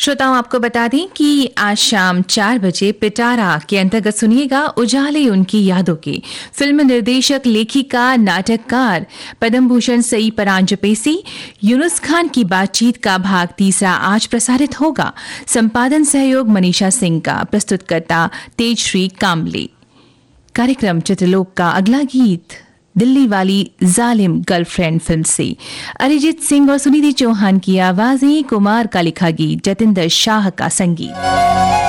श्रोताओं, आपको बता दें कि आज शाम 4 बजे पिटारा के अंतर्गत सुनिएगा उजाले उनकी यादों की। फिल्म निर्देशक, लेखिका, नाटककार पद्म भूषण सई परांजपेसी यूनुस खान की बातचीत का भाग 3 आज प्रसारित होगा। संपादन सहयोग मनीषा सिंह का, प्रस्तुतकर्ता तेजश्री कामले। कार्यक्रम चित्रलोक का अगला गीत दिल्ली वाली जालिम गर्लफ्रेंड फिल्म से अरिजीत सिंह और सुनिधि चौहान की आवाजें, कुमार का लिखा गीत, जतिंदर शाह का संगीत।